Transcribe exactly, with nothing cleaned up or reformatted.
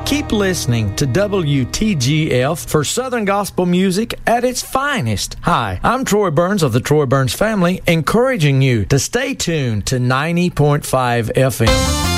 Keep listening to W T G F for Southern Gospel music at its finest. Hi, I'm Troy Burns of the Troy Burns family, encouraging you to stay tuned to ninety point five F M.